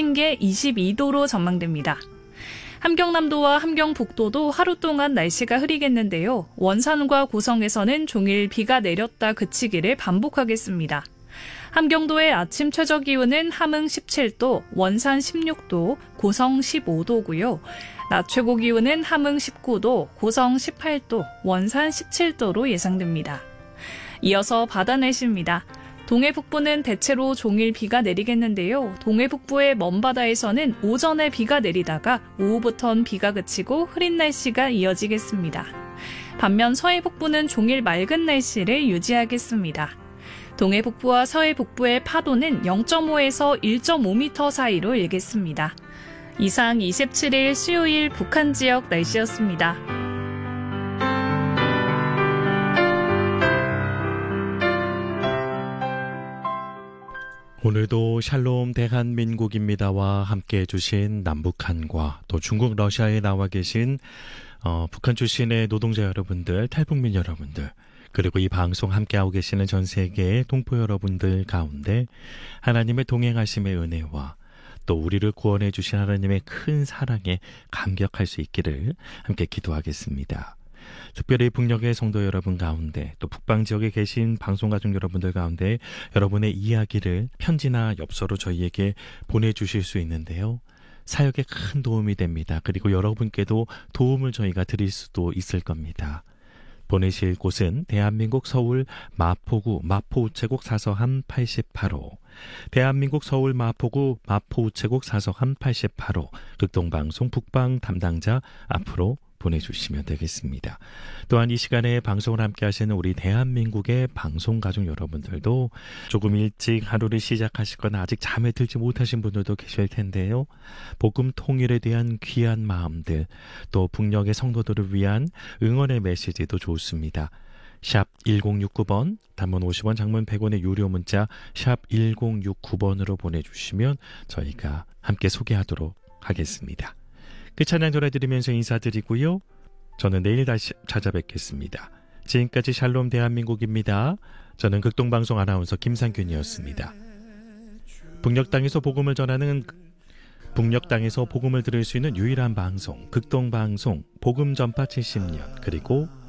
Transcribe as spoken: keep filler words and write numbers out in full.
핑계 이십이 도로 전망됩니다. 함경남도와 함경북도도 하루 동안 날씨가 흐리겠는데요. 원산과 고성에서는 종일 비가 내렸다 그치기를 반복하겠습니다. 함경도의 아침 최저기온은 함흥 십칠 도, 원산 십육 도, 고성 십오 도고요. 낮 최고 기온은 함흥 십구 도, 고성 십팔 도, 원산 십칠 도로 예상됩니다. 이어서 바다 날씨입니다. 동해 북부는 대체로 종일 비가 내리겠는데요. 동해 북부의 먼바다에서는 오전에 비가 내리다가 오후부턴 비가 그치고 흐린 날씨가 이어지겠습니다. 반면 서해 북부는 종일 맑은 날씨를 유지하겠습니다. 동해 북부와 서해 북부의 파도는 영 점 오에서 일 점 오 미터 사이로 일겠습니다. 이상 이십칠 일 수요일 북한 지역 날씨였습니다. 오늘도 샬롬 대한민국입니다와 함께해 주신 남북한과 또 중국 러시아에 나와 계신 어, 북한 출신의 노동자 여러분들, 탈북민 여러분들, 그리고 이 방송 함께하고 계시는 전 세계의 동포 여러분들 가운데 하나님의 동행하심의 은혜와 또 우리를 구원해 주신 하나님의 큰 사랑에 감격할 수 있기를 함께 기도하겠습니다. 특별히 북녘의 성도 여러분 가운데 또 북방 지역에 계신 방송가족 여러분들 가운데 여러분의 이야기를 편지나 엽서로 저희에게 보내주실 수 있는데요. 사역에 큰 도움이 됩니다. 그리고 여러분께도 도움을 저희가 드릴 수도 있을 겁니다. 보내실 곳은 대한민국 서울 마포구 마포우체국 사서함 팔십팔 호, 대한민국 서울 마포구 마포우체국 사서함 팔십팔 호, 극동방송 북방 담당자 앞으로 보내주시면 되겠습니다. 또한 이 시간에 방송을 함께 하시는 우리 대한민국의 방송가족 여러분들도 조금 일찍 하루를 시작하시거나 아직 잠에 들지 못하신 분들도 계실 텐데요. 복음 통일에 대한 귀한 마음들, 또 북녘의 성도들을 위한 응원의 메시지도 좋습니다. 샵 일공육구 번, 단문 오십 원, 장문 백 원의 유료 문자 샵 일공육구 번으로 보내주시면 저희가 함께 소개하도록 하겠습니다. 그 찬양 전해드리면서 인사드리고요. 저는 내일 다시 찾아뵙겠습니다. 지금까지 샬롬 대한민국입니다. 저는 극동방송 아나운서 김상균이었습니다. 북녘 땅에서 복음을 전하는 북녘 땅에서 복음을 들을 수 있는 유일한 방송 극동방송 복음 전파 칠십 년, 그리고